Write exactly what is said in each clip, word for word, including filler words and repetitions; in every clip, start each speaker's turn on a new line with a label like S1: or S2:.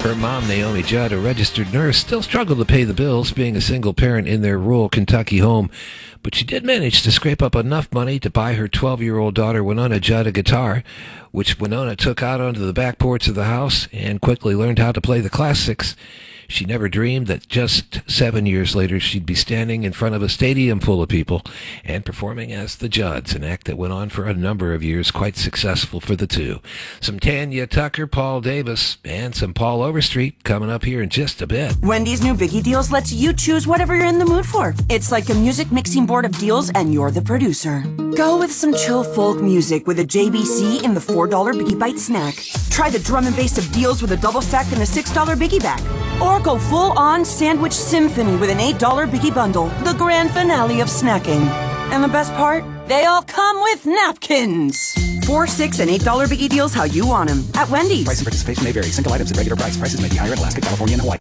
S1: Her mom, Naomi Judd, a registered nurse, still struggled to pay the bills, being a single parent in their rural Kentucky home. But she did manage to scrape up enough money to buy her twelve-year-old daughter, Winona Judd, a guitar, which Winona took out onto the back porch of the house and quickly learned how to play the classics. She never dreamed that just seven years later she'd be standing in front of a stadium full of people and performing as the Judds, an act that went on for a number of years, quite successful for the two. Some Tanya Tucker, Paul Davis, and some Paul Overstreet coming up here in just a bit.
S2: Wendy's new Biggie Deals lets you choose whatever you're in the mood for. It's like a music mixing board of deals, and you're the producer. Go with some chill folk music with a J B C in the four dollar Biggie Bite snack. Try the drum and bass of deals with a double stack in the six dollar Biggie bag. Or go full-on sandwich symphony with an eight dollar Biggie bundle, the grand finale of snacking. And the best part? They all come with napkins. Four, six, and eight dollar Biggie Deals how you want them at Wendy's.
S3: Price and participation may vary. Single items at regular price. Prices may be higher in Alaska, California, and Hawaii.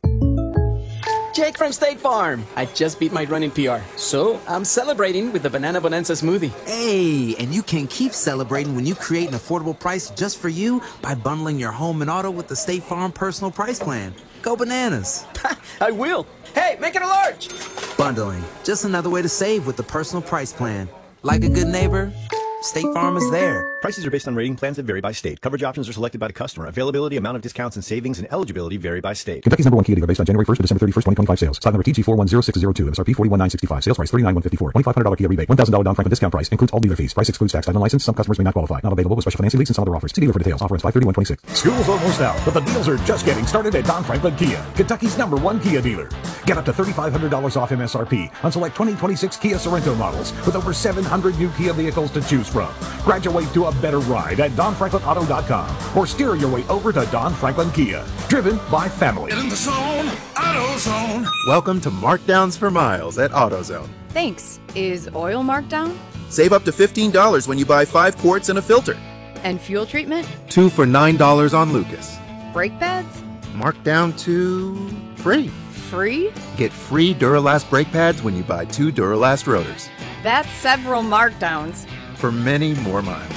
S4: Jake from State Farm. I just beat my running P R, so I'm celebrating with the Banana Bonanza smoothie.
S5: Hey, and you can keep celebrating when you create an affordable price just for you by bundling your home and auto with the State Farm Personal Price Plan. Go bananas.
S4: I will. Hey, make it a large.
S5: Bundling. Just another way to save with the Personal Price Plan. Like a good neighbor, State Farm is there.
S6: Prices are based on rating plans that vary by state. Coverage options are selected by the customer. Availability, amount of discounts and savings, and eligibility vary by state.
S7: Kentucky's number one Kia dealer based on January first to December thirty-first, twenty twenty-five sales. Stock number T G four one zero six zero two. M S R P forty-one thousand nine hundred sixty-five. Sales price thirty-nine thousand one hundred fifty-four. twenty-five hundred dollars Kia rebate. one thousand dollars Don Franklin discount price. Includes all dealer fees. Price excludes tax. Title and license. Some customers may not qualify. Not available with special financing leads and some other offers. See dealer for details. Offer ends five thirty-one twenty-six.
S8: School's almost out, but the deals are just getting started at Don Franklin Kia, Kentucky's number one Kia dealer. Get up to thirty-five hundred dollars off M S R P on select twenty twenty-six Kia Sorento models with over seven hundred new Kia vehicles to choose from. Graduate to a better ride at don franklin auto dot com or steer your way over to Don Franklin Kia. Driven by family.
S9: Get in the zone, AutoZone.
S10: Welcome to Markdowns for Miles at AutoZone.
S11: Thanks. Is oil marked down?
S10: Save up to fifteen dollars when you buy five quarts and a filter.
S11: And fuel treatment?
S10: Two for nine dollars on Lucas.
S11: Brake pads?
S10: Marked down to free.
S11: Free?
S10: Get free Duralast brake pads when you buy two Duralast rotors.
S11: That's several markdowns.
S10: For many more miles.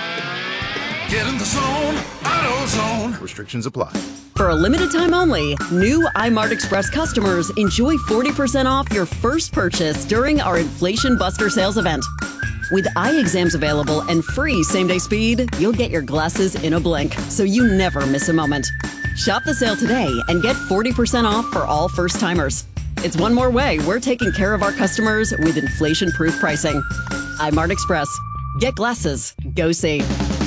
S9: Get in the zone, AutoZone.
S10: Restrictions apply.
S12: For a limited time only, new iMart Express customers enjoy forty percent off your first purchase during our Inflation Buster sales event. With eye exams available and free same-day speed, you'll get your glasses in a blink, so you never miss a moment. Shop the sale today and get forty percent off for all first-timers. It's one more way we're taking care of our customers with inflation-proof pricing. iMart Express. Get glasses. Go see.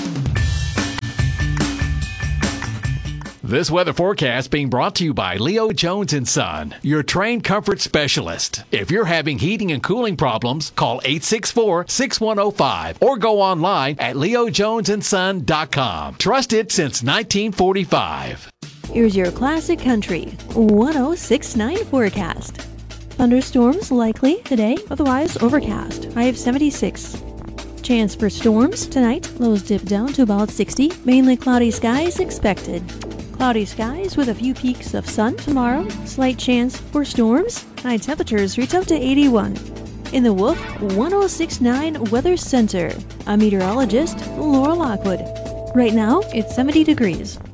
S13: This weather forecast being brought to you by Leo Jones and Son, your trained comfort specialist. If you're having heating and cooling problems, call eight six four, six one zero five or go online at leo jones and son dot com. Trusted since nineteen forty-five.
S14: Here's your classic country one oh six point nine forecast. Thunderstorms likely today, otherwise overcast. High of seventy-six. Chance for storms tonight. Lows dip down to about sixty. Mainly cloudy skies expected. Cloudy skies with a few peaks of sun tomorrow. Slight chance for storms. High temperatures reach up to eighty-one. In the Wolf one oh six point nine Weather Center, I'm meteorologist Laura Lockwood. Right now, it's seventy degrees.